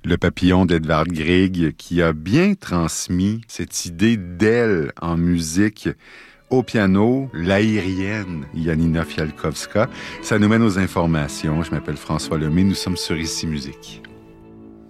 Le papillon d'Edvard Grieg, qui a bien transmis cette idée d'aile en musique au piano, l'aérienne Janina Fialkowska. Ça nous mène aux informations. Je m'appelle François Lemay. Nous sommes sur Ici Musique.